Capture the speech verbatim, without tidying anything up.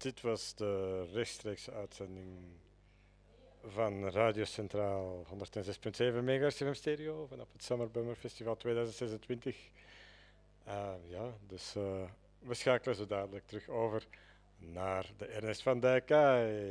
Dit was de rechtstreekse uitzending van Radio Centraal honderdzes punt zeven megahertz F M stereo vanaf het Summer Bummer Festival tweeduizend zesentwintig. Uh, ja, dus uh, we schakelen zo dadelijk terug over naar de Ernest van Dijk.